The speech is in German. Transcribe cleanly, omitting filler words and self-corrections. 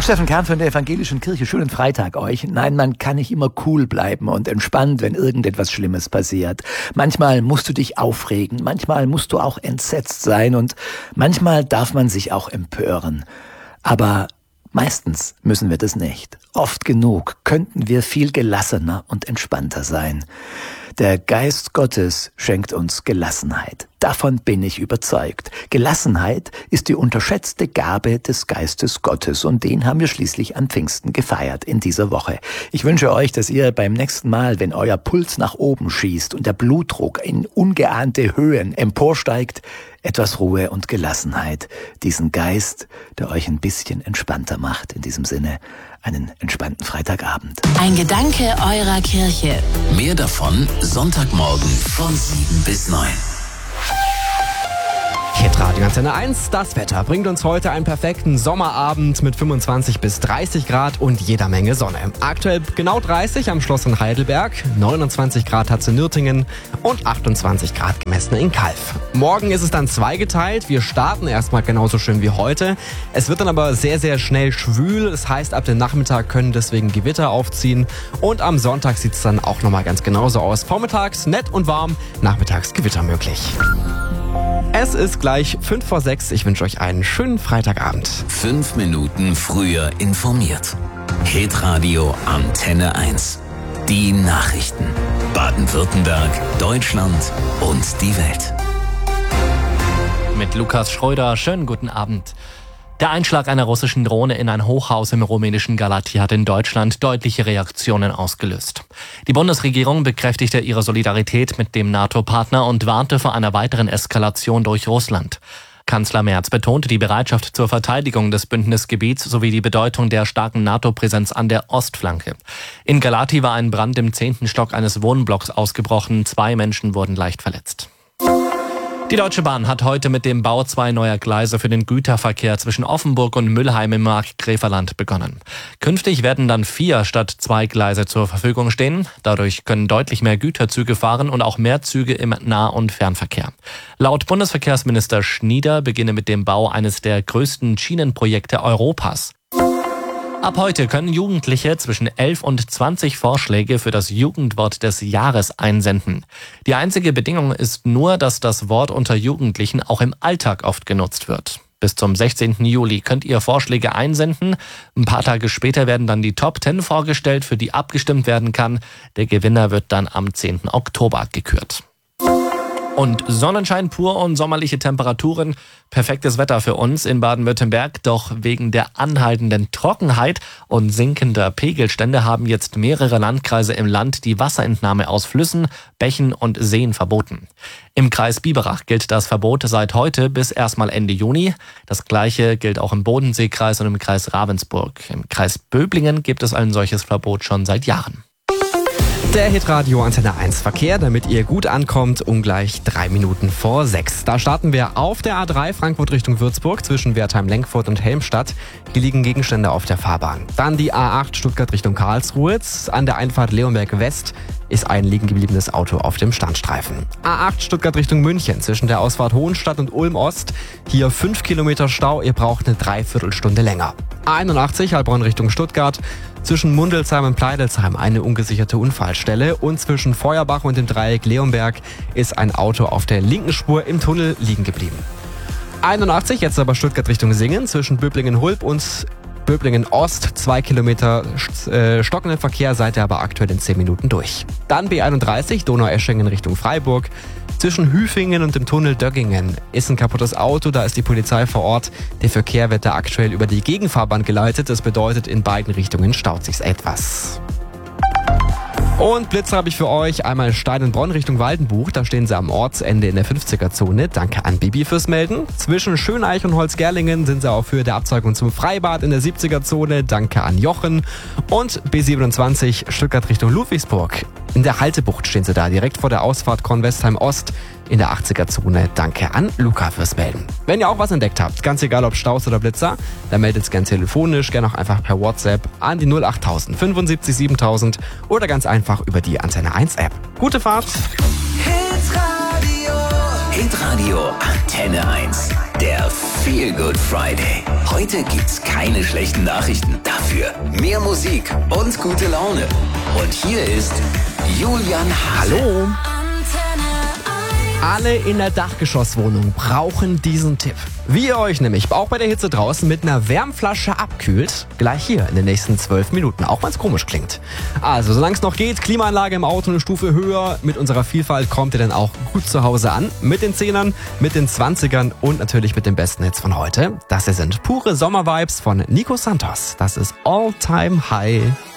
Steffen Kern von der Evangelischen Kirche. Schönen Freitag euch. Nein, man kann nicht immer cool bleiben und entspannt, wenn irgendetwas Schlimmes passiert. Manchmal musst du dich aufregen, manchmal musst du auch entsetzt sein und manchmal darf man sich auch empören. Aber meistens müssen wir das nicht. Oft genug könnten wir viel gelassener und entspannter sein. Der Geist Gottes schenkt uns Gelassenheit. Davon bin ich überzeugt. Gelassenheit ist die unterschätzte Gabe des Geistes Gottes und den haben wir schließlich an Pfingsten gefeiert in dieser Woche. Ich wünsche euch, dass ihr beim nächsten Mal, wenn euer Puls nach oben schießt und der Blutdruck in ungeahnte Höhen emporsteigt, etwas Ruhe und Gelassenheit, diesen Geist, der euch ein bisschen entspannter macht. In diesem Sinne, einen entspannten Freitagabend. Ein Gedanke eurer Kirche. Mehr davon Sonntagmorgen von 7 bis 9. Hitradio Antenne 1, das Wetter bringt uns heute einen perfekten Sommerabend mit 25 bis 30 Grad und jeder Menge Sonne. Aktuell genau 30 am Schloss in Heidelberg, 29 Grad hat's in Nürtingen und 28 Grad gemessen in Calw. Morgen ist es dann zweigeteilt, wir starten erstmal genauso schön wie heute. Es wird dann aber sehr, sehr schnell schwül, das heißt ab dem Nachmittag können deswegen Gewitter aufziehen und am Sonntag sieht's dann auch nochmal ganz genauso aus. Vormittags nett und warm, nachmittags Gewitter möglich. Es ist gleich 5 vor 6. Ich wünsche euch einen schönen Freitagabend. 5 Minuten früher informiert. Hitradio Antenne 1. Die Nachrichten. Baden-Württemberg, Deutschland und die Welt. Mit Lukas Schröder, schönen guten Abend. Der Einschlag einer russischen Drohne in ein Hochhaus im rumänischen Galați hat in Deutschland deutliche Reaktionen ausgelöst. Die Bundesregierung bekräftigte ihre Solidarität mit dem NATO-Partner und warnte vor einer weiteren Eskalation durch Russland. Kanzler Merz betonte die Bereitschaft zur Verteidigung des Bündnisgebiets sowie die Bedeutung der starken NATO-Präsenz an der Ostflanke. In Galați war ein Brand im 10. Stock eines Wohnblocks ausgebrochen. 2 Menschen wurden leicht verletzt. Die Deutsche Bahn hat heute mit dem Bau 2 neuer Gleise für den Güterverkehr zwischen Offenburg und Müllheim im Markgräferland begonnen. Künftig werden dann 4 statt 2 Gleise zur Verfügung stehen. Dadurch können deutlich mehr Güterzüge fahren und auch mehr Züge im Nah- und Fernverkehr. Laut Bundesverkehrsminister Schnieder beginne mit dem Bau eines der größten Schienenprojekte Europas. Ab heute können Jugendliche zwischen 11 und 20 Vorschläge für das Jugendwort des Jahres einsenden. Die einzige Bedingung ist nur, dass das Wort unter Jugendlichen auch im Alltag oft genutzt wird. Bis zum 16. Juli könnt ihr Vorschläge einsenden. Ein paar Tage später werden dann die Top 10 vorgestellt, für die abgestimmt werden kann. Der Gewinner wird dann am 10. Oktober gekürt. Und Sonnenschein pur und sommerliche Temperaturen. Perfektes Wetter für uns in Baden-Württemberg. Doch wegen der anhaltenden Trockenheit und sinkender Pegelstände haben jetzt mehrere Landkreise im Land die Wasserentnahme aus Flüssen, Bächen und Seen verboten. Im Kreis Biberach gilt das Verbot seit heute bis erstmal Ende Juni. Das Gleiche gilt auch im Bodenseekreis und im Kreis Ravensburg. Im Kreis Böblingen gibt es ein solches Verbot schon seit Jahren. Der Hitradio Antenne 1 Verkehr, damit ihr gut ankommt, ungleich 3 Minuten vor 6. Da starten wir auf der A3 Frankfurt Richtung Würzburg zwischen Wertheim-Lenkfurt und Helmstadt. Hier liegen Gegenstände auf der Fahrbahn. Dann die A8 Stuttgart Richtung Karlsruhe. An der Einfahrt Leonberg West ist ein liegen gebliebenes Auto auf dem Standstreifen. A8 Stuttgart Richtung München zwischen der Ausfahrt Hohenstadt und Ulm Ost. Hier 5 Kilometer Stau, ihr braucht eine Dreiviertelstunde länger. A81 Heilbronn Richtung Stuttgart. Zwischen Mundelsheim und Pleidelsheim eine ungesicherte Unfallstelle und zwischen Feuerbach und dem Dreieck Leonberg ist ein Auto auf der linken Spur im Tunnel liegen geblieben. 81 jetzt aber Stuttgart Richtung Singen zwischen Böblingen-Hulb und Böblingen-Ost. 2 Kilometer stockenden Verkehr, seid ihr aber aktuell in 10 Minuten durch. Dann B31 Donaueschingen Richtung Freiburg. Zwischen Hüfingen und dem Tunnel Döggingen ist ein kaputtes Auto, da ist die Polizei vor Ort. Der Verkehr wird da aktuell über die Gegenfahrbahn geleitet. Das bedeutet, in beiden Richtungen staut sich's etwas. Und Blitzer habe ich für euch. Einmal Steinenbronn Richtung Waldenbuch. Da stehen sie am Ortsende in der 50er-Zone. Danke an Bibi fürs Melden. Zwischen Schöneich und Holzgerlingen sind sie auf Höhe der Abzweigung zum Freibad in der 70er-Zone. Danke an Jochen. Und B27 Stuttgart Richtung Ludwigsburg. In der Haltebucht stehen sie da, direkt vor der Ausfahrt Kornwestheim Ost in der 80er-Zone. Danke an Luca fürs Melden. Wenn ihr auch was entdeckt habt, ganz egal ob Staus oder Blitzer, dann meldet es gern telefonisch, gern auch einfach per WhatsApp an die 08000 75 7000 oder ganz einfach über die Antenne 1 App. Gute Fahrt! Hitradio Antenne 1. Der viel Feel Good Friday. Heute gibt's keine schlechten Nachrichten. Dafür mehr Musik und gute Laune. Und hier ist Julian Hase. Hallo. Alle in der Dachgeschosswohnung brauchen diesen Tipp. Wie ihr euch nämlich auch bei der Hitze draußen mit einer Wärmflasche abkühlt, gleich hier in den nächsten 12 Minuten, auch wenn es komisch klingt. Also, solange es noch geht, Klimaanlage im Auto eine Stufe höher. Mit unserer Vielfalt kommt ihr dann auch gut zu Hause an. Mit den 10ern, mit den 20ern und natürlich mit den besten Hits von heute. Das hier sind pure Sommervibes von Nico Santos. Das ist All Time High.